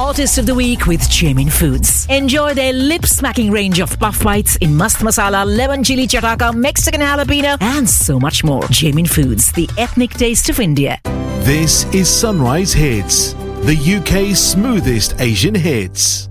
hottest of the week with Jamin Foods. Enjoy their lip-smacking range of puff bites in mast masala, lemon chili chataka, Mexican jalapeno, and so much more. Jamin Foods, the ethnic taste of India. This is Sunrise Hits, the UK's smoothest Asian hits.